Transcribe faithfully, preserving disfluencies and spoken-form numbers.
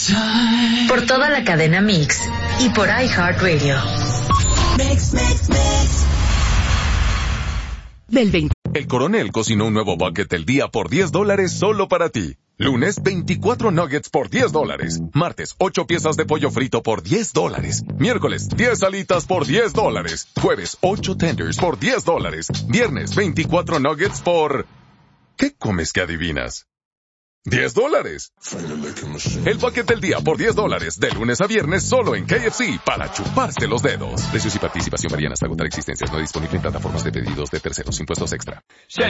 Por toda la cadena Mix y por iHeartRadio. Mix, mix, mix. Del veinte. El Coronel cocinó un nuevo bucket del día por diez dólares solo para ti. Lunes, veinticuatro nuggets por diez dólares. Martes, ocho piezas de pollo frito por diez dólares. Miércoles, diez alitas por diez dólares. Jueves, ocho tenders por diez dólares. Viernes, veinticuatro nuggets por... ¿Qué comes que adivinas? diez dólares. El bucket del día por diez dólares. De lunes a viernes solo en K F C para chuparse los dedos. Precios y participación varían hasta agotar existencias. No disponible en plataformas de pedidos de terceros. Impuestos extra.